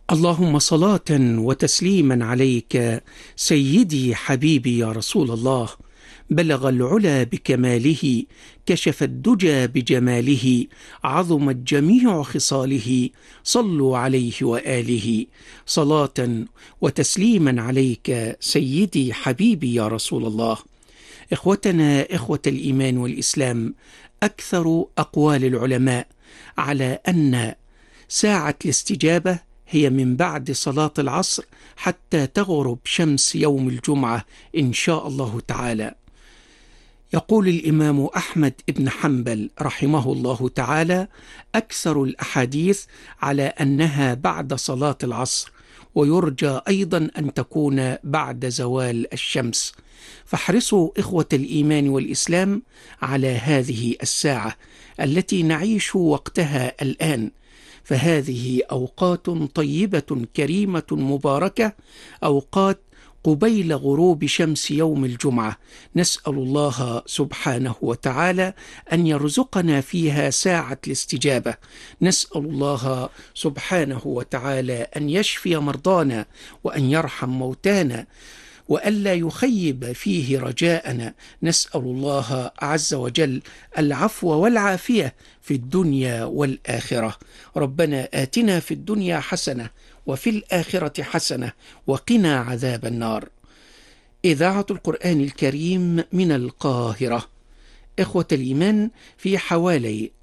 اللهم صلاة وتسليما عليك سيدي حبيبي يا رسول الله. بلغ العلا بكماله، كشف الدجى بجماله، عظمت جميع خصاله، صلوا عليه وآله. صلاة وتسليما عليك سيدي حبيبي يا رسول الله. إخوتنا إخوة الإيمان والإسلام، أكثر أقوال العلماء على أن ساعة الاستجابة هي من بعد صلاة العصر حتى تغرب شمس يوم الجمعة إن شاء الله تعالى. يقول الإمام أحمد بن حنبل رحمه الله تعالى: أكثر الأحاديث على أنها بعد صلاة العصر، ويرجى أيضا أن تكون بعد زوال الشمس. فاحرصوا إخوة الإيمان والإسلام على هذه الساعة التي نعيش وقتها الآن، فهذه أوقات طيبة كريمة مباركة، أوقات قبيل غروب شمس يوم الجمعة. نسأل الله سبحانه وتعالى أن يرزقنا فيها ساعة الاستجابة. نسأل الله سبحانه وتعالى أن يشفي مرضانا وأن يرحم موتانا وألا يخيب فيه رجاءنا. نسأل الله عز وجل العفو والعافية في الدنيا والآخرة. ربنا آتنا في الدنيا حسنة وفي الآخرة حسنة وقنا عذاب النار. إذاعة القرآن الكريم من القاهرة. إخوة الإيمان، في حوالي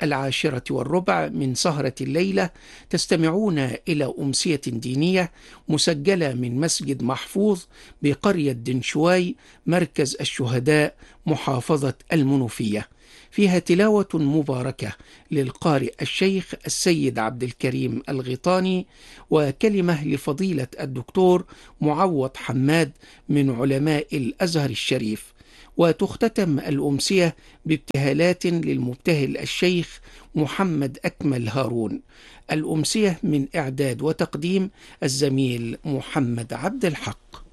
10:15 من سهرة الليلة تستمعون إلى أمسية دينية مسجلة من مسجد محفوظ بقرية دنشواي، مركز الشهداء، محافظة المنوفية، فيها تلاوة مباركة للقارئ الشيخ السيد عبد الكريم الغيطاني، وكلمة لفضيلة الدكتور معوض حماد من علماء الأزهر الشريف. وتختتم الأمسية بابتهالات للمبتهل الشيخ محمد أكمل هارون. الأمسية من إعداد وتقديم الزميل محمد عبد الحق.